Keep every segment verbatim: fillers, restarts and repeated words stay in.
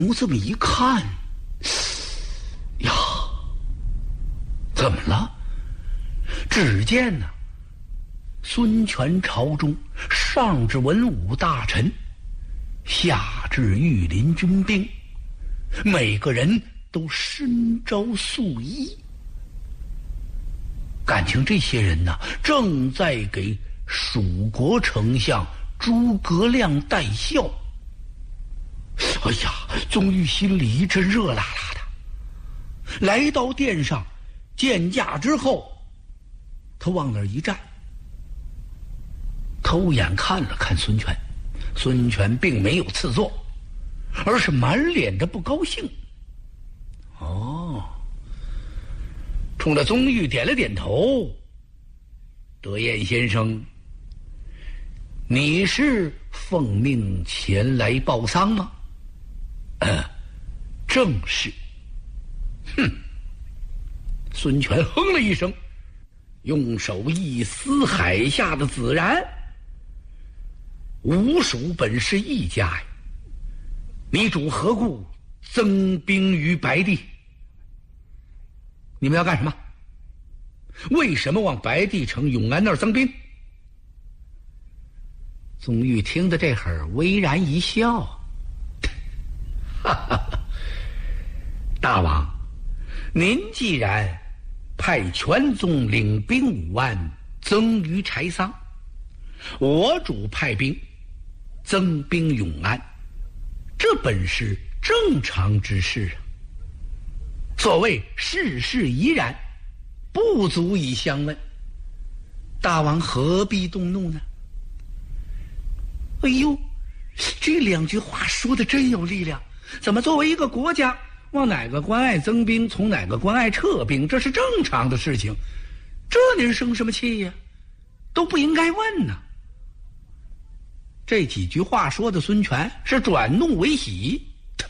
我这么一看，呀，怎么了？只见呢，孙权朝中上至文武大臣，下至御林军兵，每个人都身着素衣。感情这些人呢，正在给蜀国丞相诸葛亮戴孝。哎呀，宗玉心里一阵热辣辣的。来到殿上见驾之后，他往那儿一站，偷眼看了看孙权。孙权并没有赐座，而是满脸的不高兴。哦，冲着宗玉点了点头。德彦先生，你是奉命前来报丧吗？呃，正是。哼！孙权哼了一声，用手一撕海下的孜然。吴蜀本是一家呀，你主何故增兵于白帝？你们要干什么？为什么往白帝城永安那儿增兵？宗玉听得这会儿微然一笑，哈哈，大王，您既然派全宗领兵五万增于柴桑，我主派兵增兵永安，这本是正常之事啊。所谓事事宜然，不足以相问。大王何必动怒呢？哎呦，这两句话说的真有力量。怎么作为一个国家，往哪个关隘增兵，从哪个关隘撤兵，这是正常的事情，这您生什么气呀？都不应该问呢。这几句话说的孙权是转怒为喜。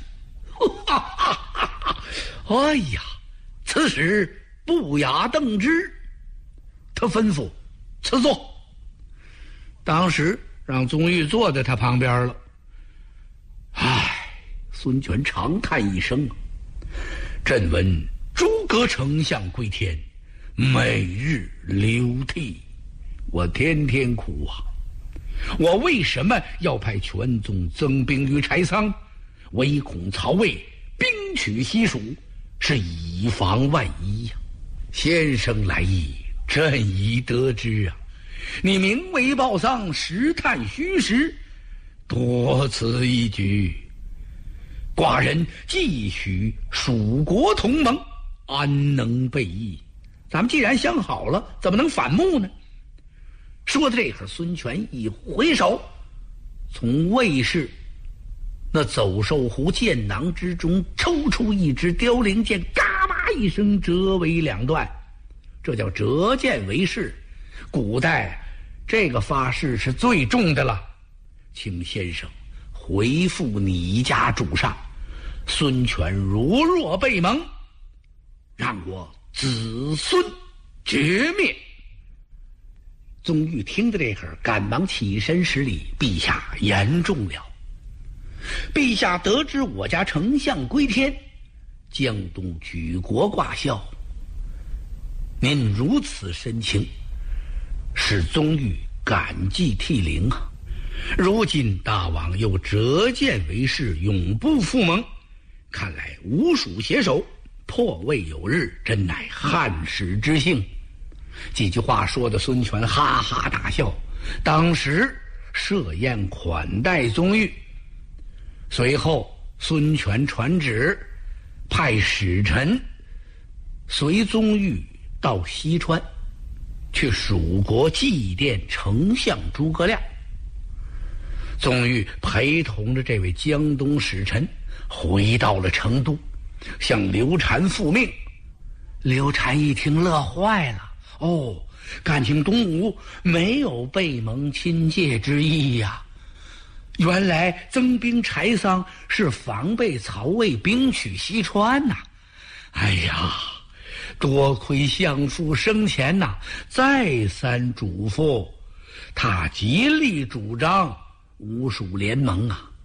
哎呀，此时不雅瞪之。他吩咐赐座，当时让宗玉坐在他旁边了。唉，孙权长叹一声，朕闻诸葛丞相归天，每日流涕，我天天哭啊。我为什么要派全宗增兵于柴桑？唯恐曹魏兵取西蜀，是以防万一呀、啊。先生来意，朕已得知啊。你名为报丧，实探虚实，多此一举。寡人既许蜀国同盟，安能背义？咱们既然相好了，怎么能反目呢？说到这会儿，孙权一回手，从卫士那走兽壶剑囊之中抽出一支凋零剑，嘎巴一声折为两段。这叫折剑为誓。古代这个发誓是最重的了。请先生回复你家主上，孙权如若被蒙，让我子孙绝灭。宗玉听的这会儿，赶忙起身施礼：陛下言重了。陛下得知我家丞相归天，江东举国挂孝，您如此深情，使宗玉感激涕零啊。如今大王又折剑为誓，永不复盟，看来吴蜀携手，破魏有日，真乃汉室之幸。几句话说的孙权哈哈大笑，当时设宴款待宗玉。随后孙权传旨，派使臣随宗玉到西川，去蜀国祭奠丞相诸葛亮。宗玉陪同着这位江东使臣回到了成都，向刘禅复命。刘禅一听乐坏了，哦，感情东吴没有背盟亲借之意呀、啊！原来增兵柴桑是防备曹魏兵取西川呐、啊！哎呀，多亏相父生前呐、啊、再三嘱咐，他极力主张吴蜀联盟啊！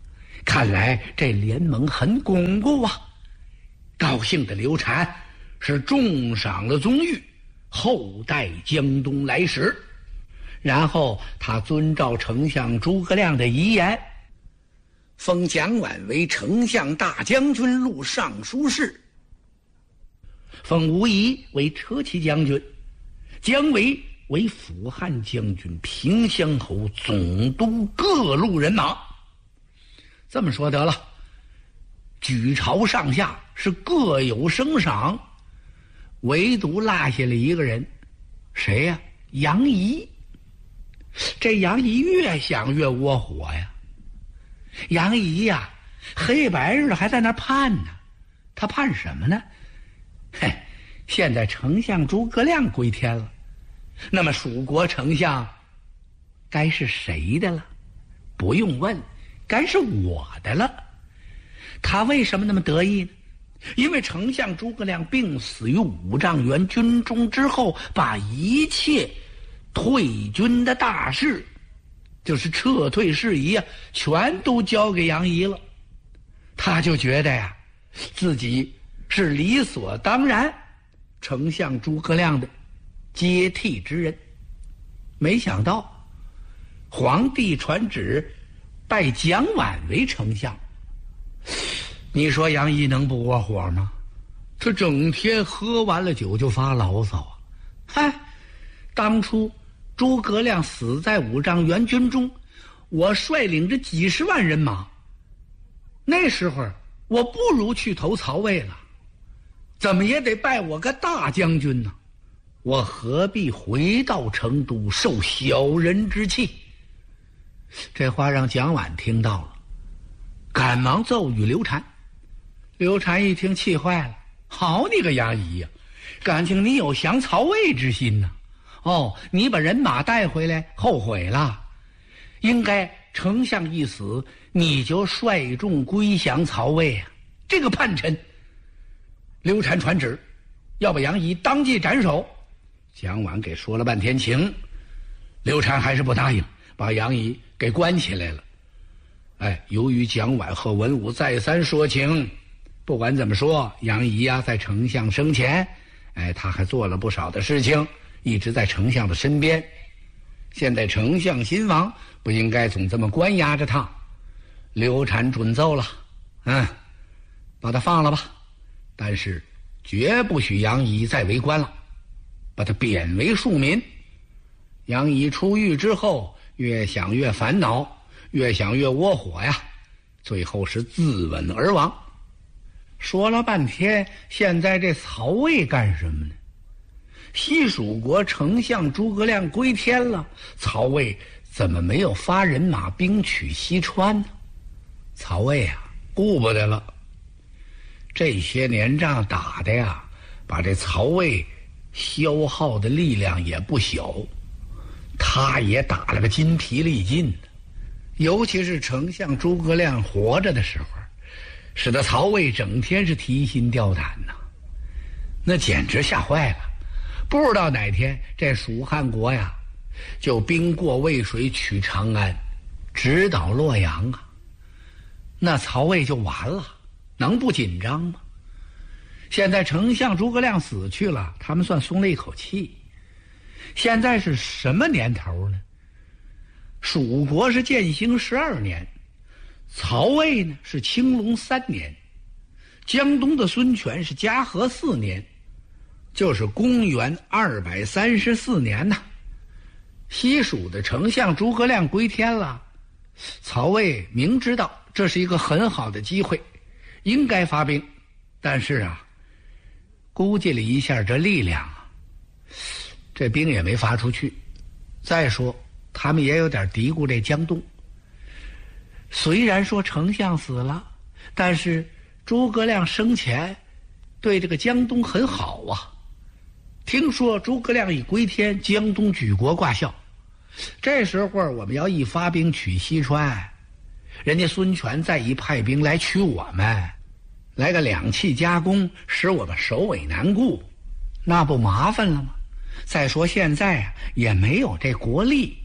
看来这联盟很巩固啊！高兴的刘禅是重赏了宗裕，后代江东来使。然后他遵照丞相诸葛亮的遗言，封蒋琬为丞相大将军、录尚书事，封吴仪为车骑将军，姜维为辅汉将军、平乡侯，总督各路人马。这么说得了，举朝上下是各有升赏，唯独落下了一个人，谁呀？杨仪。这杨仪越想越窝火呀。杨仪呀，黑白日的还在那盼呢。他盼什么呢？嘿，现在丞相诸葛亮归天了，那么蜀国丞相该是谁的了？不用问，该是我的了。他为什么那么得意呢？因为丞相诸葛亮病死于五丈原军中之后，把一切退军的大事，就是撤退事宜啊，全都交给杨仪了。他就觉得呀，自己是理所当然丞相诸葛亮的接替之人。没想到皇帝传旨拜蒋琬为丞相，你说杨仪能不窝火吗？他整天喝完了酒就发牢骚啊！嗨，当初诸葛亮死在五丈原军中，我率领着几十万人马，那时候我不如去投曹魏了，怎么也得拜我个大将军呢？我何必回到成都受小人之气？这话让蒋琬听到了，赶忙奏与刘禅。刘禅一听气坏了，好你个杨仪呀，感情你有降曹魏之心呢、啊？哦，你把人马带回来后悔了，应该丞相一死你就率众归降曹魏啊！这个叛臣！刘禅传旨要把杨仪当即斩首。蒋琬给说了半天情，刘禅还是不答应，把杨仪给关起来了。哎，由于蒋琬和文武再三说情，不管怎么说，杨仪呀、啊，在丞相生前，哎，他还做了不少的事情，一直在丞相的身边。现在丞相新亡，不应该总这么关押着他。刘禅准奏了，嗯，把他放了吧，但是绝不许杨仪再为官了，把他贬为庶民。杨仪出狱之后，越想越烦恼，越想越窝火呀，最后是自刎而亡。说了半天，现在这曹魏干什么呢？西蜀国丞相诸葛亮归天了，曹魏怎么没有发人马兵取西川呢？曹魏啊，顾不得了。这些年仗打的呀，把这曹魏消耗的力量也不小，他也打了个筋疲力尽。尤其是丞相诸葛亮活着的时候，使得曹魏整天是提心吊胆呐，那简直吓坏了。不知道哪天这蜀汉国呀，就兵过渭水取长安，直捣洛阳啊，那曹魏就完了，能不紧张吗？现在丞相诸葛亮死去了，他们算松了一口气。现在是什么年头呢？蜀国是建兴十二年，曹魏呢是青龙三年，江东的孙权是嘉禾四年，就是公元二百三十四年呐。西蜀的丞相诸葛亮归天了，曹魏明知道这是一个很好的机会，应该发兵，但是啊，估计了一下这力量啊，这兵也没发出去。再说他们也有点嘀咕这江东，虽然说丞相死了，但是诸葛亮生前对这个江东很好啊。听说诸葛亮一归天，江东举国挂孝，这时候我们要一发兵取西川，人家孙权再一派兵来取我们，来个两气夹攻，使我们首尾难顾，那不麻烦了吗？再说现在啊，也没有这国力，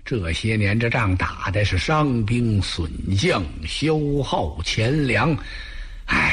这些年这仗打的是伤兵损将，消耗钱粮，哎，